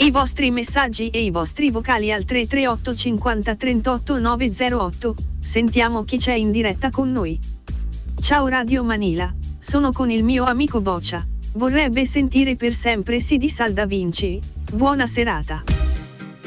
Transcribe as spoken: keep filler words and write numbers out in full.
I vostri messaggi e i vostri vocali al tre tre otto cinquanta trentotto nove zero otto, sentiamo chi c'è in diretta con noi. Ciao Radio Manila, sono con il mio amico Boccia, vorrebbe sentire per sempre Sì di Salda Vinci, buona serata.